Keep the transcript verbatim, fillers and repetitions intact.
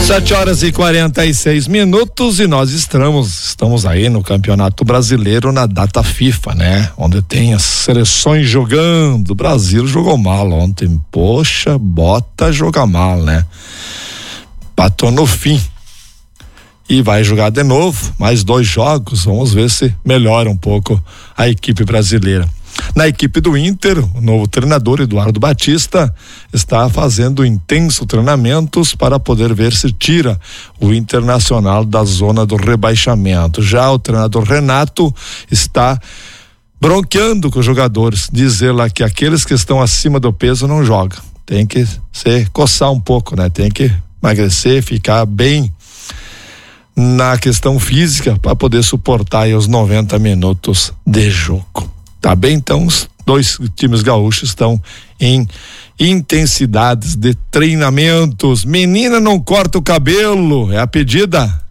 sete horas e quarenta e seis minutos e nós estamos, estamos aí no Campeonato Brasileiro na data FIFA, né? Onde tem as seleções jogando. O Brasil jogou mal ontem. Poxa, bota jogar mal, né? Patou no fim. E vai jogar de novo, mais dois jogos. Vamos ver se melhora um pouco a equipe brasileira. Na equipe do Inter, o novo treinador Eduardo Batista está fazendo intensos treinamentos para poder ver se tira o Internacional da zona do rebaixamento. Já o treinador Renato está bronqueando com os jogadores, dizer lá que aqueles que estão acima do peso não jogam. Tem que se coçar um pouco, né? Tem que emagrecer, ficar bem na questão física para poder suportar aí os noventa minutos de jogo. Tá bem? Então os dois times gaúchos estão em intensidades de treinamentos. Menina, não corta o cabelo, é a pedida.